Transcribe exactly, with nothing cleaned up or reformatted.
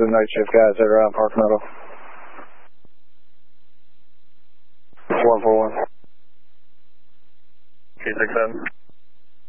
the night shift guys that are out Park Meadow. one four one. two six seven.